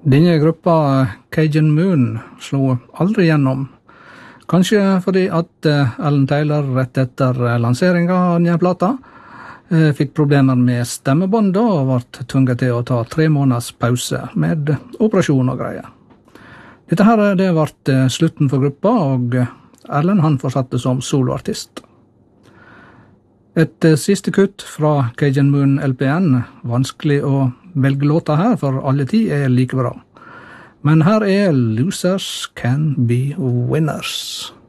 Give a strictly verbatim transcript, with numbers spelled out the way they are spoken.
Denne gruppa Cajun Moon slo aldri gjennom. Kanskje fordi at Alan Taylor rett etter lanseringen av denne plata fikk problemer med stemmebåndet og ble tvunget til å ta tre måneders pause med operasjon og greier. Dette her det ble slutten for gruppa, og Alan han fortsatte som soloartist. Et siste kutt fra Cajun Moon L P N, vanskelig å velge låta her, for alle ti er like bra. Men her er Losers Can Be Winners.